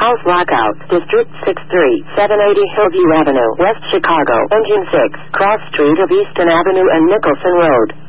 South Lockout, District 63, 780 Hillview Avenue, West Chicago, Engine 6, Cross Street of Easton Avenue and Nicholson Road.